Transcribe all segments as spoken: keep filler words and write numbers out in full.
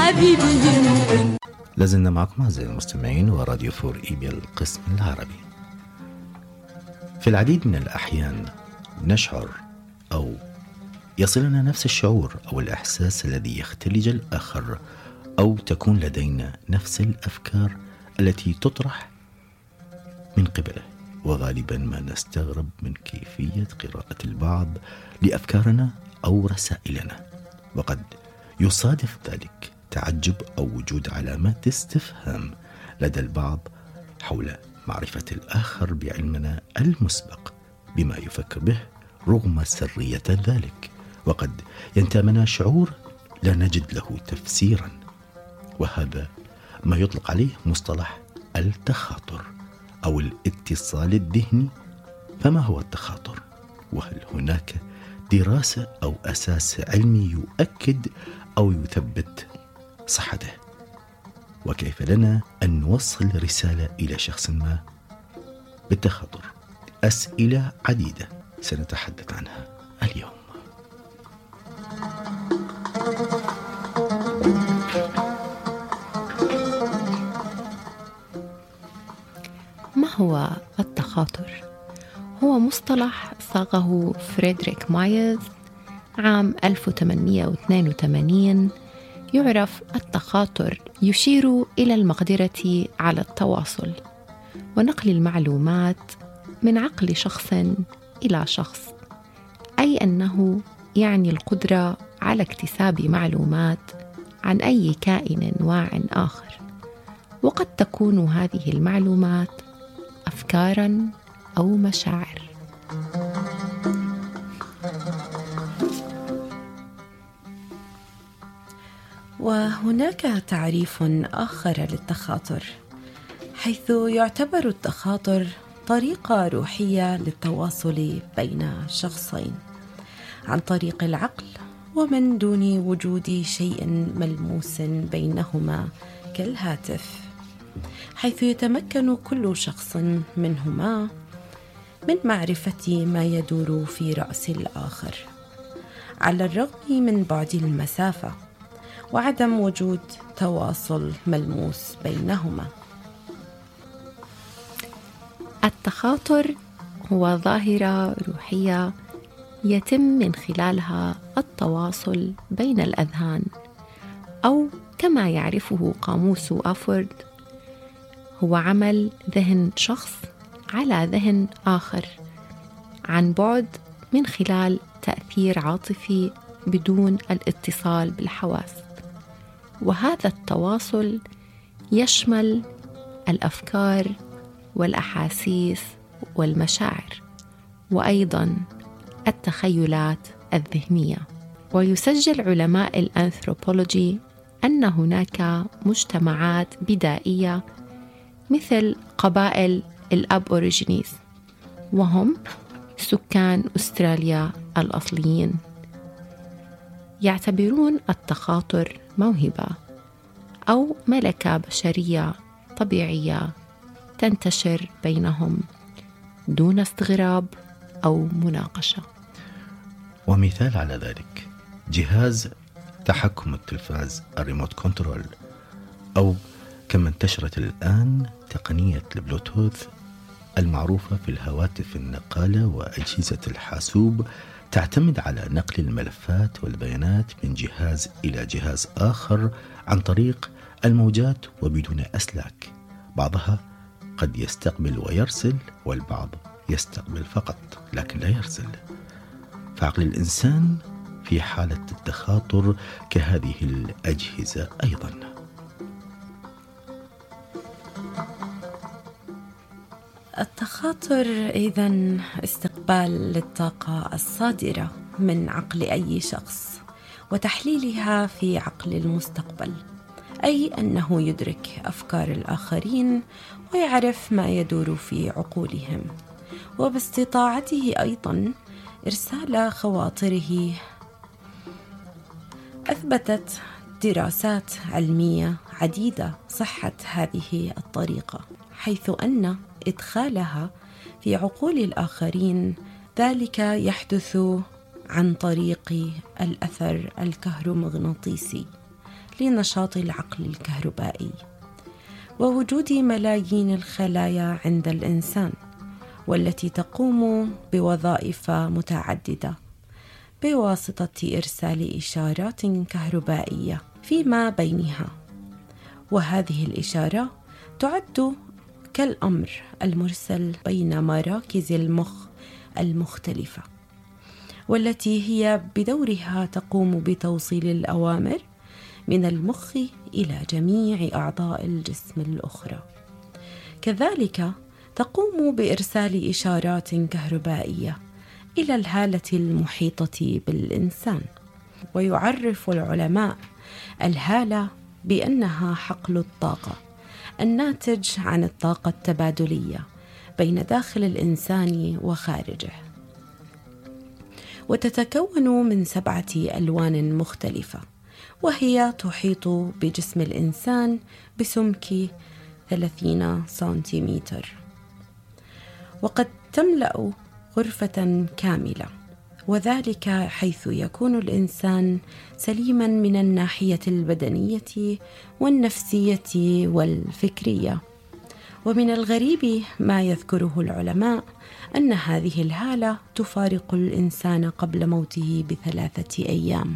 حبيبي. لازلنا معكم أعزائي المستمعين وراديو فور إيبيا القسم العربي. في العديد من الأحيان نشعر أو يصلنا نفس الشعور أو الإحساس الذي يختلج الآخر، أو تكون لدينا نفس الأفكار التي تطرح من قبله، وغالبا ما نستغرب من كيفية قراءة البعض لأفكارنا أو رسائلنا، وقد يصادف ذلك تعجب أو وجود علامات استفهام لدى البعض حول معرفة الآخر بعلمنا المسبق بما يفكر به رغم سرية ذلك، وقد ينتابنا شعور لا نجد له تفسيرا، وهذا ما يطلق عليه مصطلح التخاطر أو الاتصال الذهني. فما هو التخاطر؟ وهل هناك دراسة أو أساس علمي يؤكد أو يثبت صحته؟ وكيف لنا أن نوصل رسالة إلى شخص ما بالتخاطر؟ أسئلة عديدة سنتحدث عنها اليوم. ما هو التخاطر؟ هو مصطلح صاغه فريدريك مايرز عام ألف وثمانمئة واثنين وثمانين. يعرف التخاطر يشير إلى المقدرة على التواصل ونقل المعلومات من عقل شخص إلى شخص، أي أنه يعني القدرة على اكتساب معلومات عن أي كائن واع آخر، وقد تكون هذه المعلومات أفكاراً أو مشاعر. وهناك تعريف آخر للتخاطر، حيث يعتبر التخاطر طريقة روحية للتواصل بين شخصين عن طريق العقل ومن دون وجود شيء ملموس بينهما كالهاتف، حيث يتمكن كل شخص منهما من معرفة ما يدور في رأس الآخر على الرغم من بعد المسافة وعدم وجود تواصل ملموس بينهما. التخاطر هو ظاهرة روحية يتم من خلالها التواصل بين الأذهان، أو كما يعرفه قاموس آفورد هو عمل ذهن شخص على ذهن آخر عن بعد من خلال تأثير عاطفي بدون الاتصال بالحواس. وهذا التواصل يشمل الأفكار والأحاسيس والمشاعر، وأيضاً التخيلات الذهنية. ويسجل علماء الأنثروبولوجي أن هناك مجتمعات بدائية مثل قبائل الأبوريجينيز، وهم سكان أستراليا الأصليين، يعتبرون التخاطر موهبة أو ملكة بشرية طبيعية تنتشر بينهم دون استغراب أو مناقشة. ومثال على ذلك جهاز تحكم التلفاز الريموت كنترول، أو كما انتشرت الآن تقنية البلوتوث المعروفة في الهواتف النقالة وأجهزة الحاسوب، تعتمد على نقل الملفات والبيانات من جهاز إلى جهاز آخر عن طريق الموجات وبدون أسلاك. بعضها قد يستقبل ويرسل، والبعض يستقبل فقط لكن لا يرسل. فعقل الإنسان في حالة التخاطر كهذه الأجهزة أيضا. التخاطر إذن استقبال للطاقة الصادرة من عقل أي شخص وتحليلها في عقل المستقبل، أي أنه يدرك أفكار الآخرين ويعرف ما يدور في عقولهم، وباستطاعته أيضا إرسال خواطره. أثبتت دراسات علمية عديدة صحة هذه الطريقة، حيث أن إدخالها في عقول الآخرين ذلك يحدث عن طريق الأثر الكهرومغناطيسي، لنشاط العقل الكهربائي ووجود ملايين الخلايا عند الإنسان، والتي تقوم بوظائف متعددة بواسطة إرسال إشارات كهربائية فيما بينها. وهذه الإشارة تعد كالأمر المرسل بين مراكز المخ المختلفة، والتي هي بدورها تقوم بتوصيل الأوامر من المخ إلى جميع أعضاء الجسم الأخرى. كذلك تقوم بإرسال إشارات كهربائية إلى الهالة المحيطة بالإنسان. ويعرف العلماء الهالة بأنها حقل الطاقة الناتج عن الطاقة التبادلية بين داخل الإنسان وخارجه، وتتكون من سبعة ألوان مختلفة، وهي تحيط بجسم الإنسان بسمك ثلاثين سنتيمتر، وقد تملأ غرفة كاملة، وذلك حيث يكون الإنسان سليما من الناحية البدنية والنفسية والفكرية. ومن الغريب ما يذكره العلماء أن هذه الهالة تفارق الإنسان قبل موته بثلاثة أيام.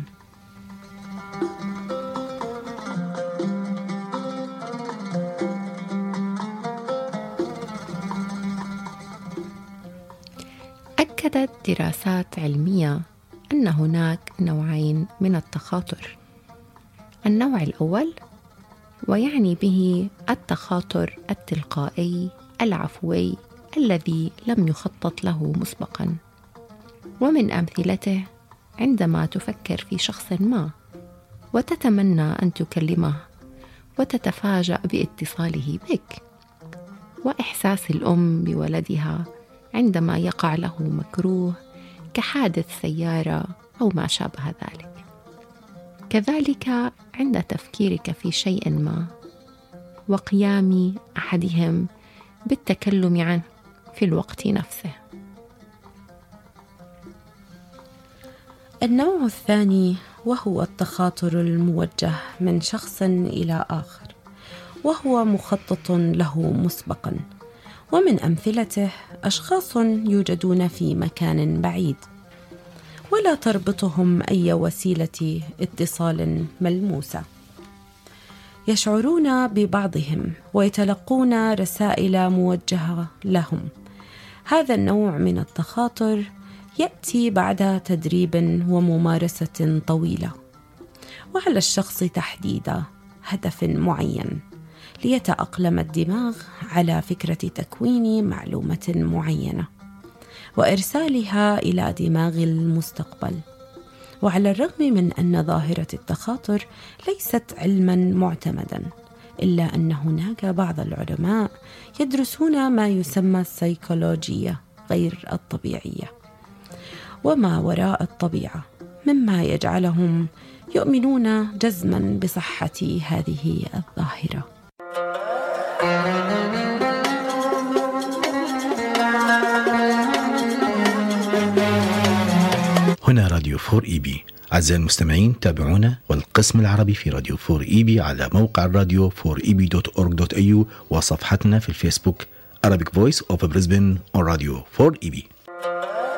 أكدت دراسات علمية أن هناك نوعين من التخاطر. النوع الأول، ويعني به التخاطر التلقائي العفوي الذي لم يخطط له مسبقاً، ومن أمثلته عندما تفكر في شخص ما وتتمنى أن تكلمه وتتفاجأ باتصاله بك، وإحساس الأم بولدها عندما يقع له مكروه كحادث سيارة أو ما شابه ذلك. كذلك عند تفكيرك في شيء ما وقيام أحدهم بالتكلم عنه في الوقت نفسه. النوع الثاني وهو التخاطر الموجه من شخص إلى آخر، وهو مخطط له مسبقاً، ومن أمثلته أشخاص يوجدون في مكان بعيد ولا تربطهم أي وسيلة اتصال ملموسة، يشعرون ببعضهم ويتلقون رسائل موجهة لهم. هذا النوع من التخاطر يأتي بعد تدريب وممارسة طويلة، وعلى الشخص تحديد هدف معين ليتأقلم الدماغ على فكرة تكوين معلومة معينة وإرسالها إلى دماغ المستقبل. وعلى الرغم من أن ظاهرة التخاطر ليست علماً معتمداً، إلا أن هناك بعض العلماء يدرسون ما يسمى السيكولوجيا غير الطبيعية وما وراء الطبيعة، مما يجعلهم يؤمنون جزماً بصحة هذه الظاهرة. هنا راديو فور إي بي. أعزائي المستمعين، تابعونا والقسم العربي في راديو فور إي بي على موقع الراديو فور إي بي دوت أورغ دوت إي يو وصفحتنا في الفيسبوك Arabic Voice of Brisbane on Radio فور إي بي.